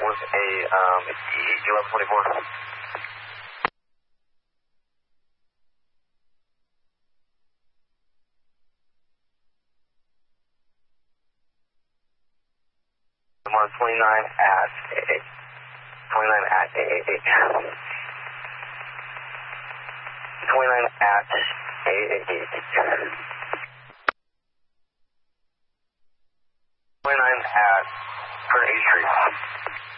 with a E1124. I'm on 29 at 888. 29 at 888. 29 at 8th Street.